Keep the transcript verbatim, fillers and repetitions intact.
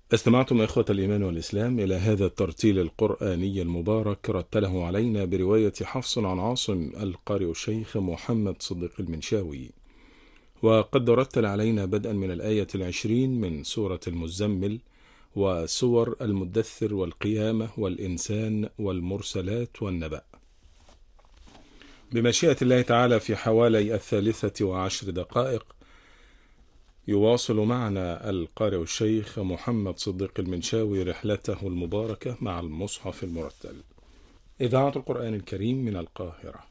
استمعتم إخوة الإيمان والإسلام إلى هذا الترتيل القرآني المبارك، رتله علينا برواية حفص عن عاصم القارئ الشيخ محمد صديق المنشاوي. وقد رتل علينا بدءا من الآية العشرين من سورة المزمل، وسور المدثر والقيامة والإنسان والمرسلات والنبأ. بمشيئة الله تعالى في حوالي الثالثة وعشر دقائق يواصل معنا القارئ الشيخ محمد صديق المنشاوي رحلته المباركة مع المصحف المرتل. إذاعة القرآن الكريم من القاهرة.